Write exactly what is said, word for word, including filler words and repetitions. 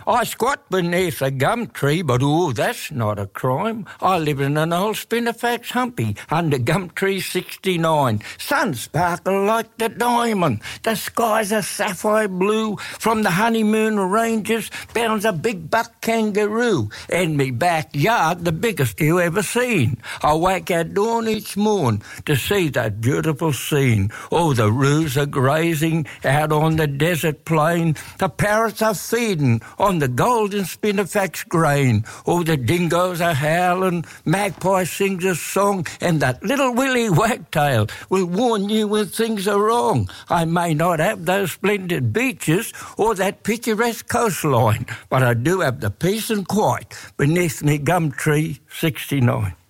I squat beneath a gum tree, but oh, that's not a crime. I live in an old Spinifex humpy under gum tree sixty-nine. Sun sparkle like the diamond. The sky's a sapphire blue. From the honeymoon ranges bounds a big buck kangaroo. In me backyard, the biggest you ever seen. I wake at dawn each morn to see that beautiful scene. Oh, the roos are grazing out on the desert plain. The parrots are feeding on the golden Spinifex grain. Oh, the dingoes are howling, magpie sings a song, and that little Willy Wagtail will warn you when things are wrong. I may not have those splendid beaches or that picturesque coastline, but I do have the peace and quiet beneath me gum tree sixty-nine.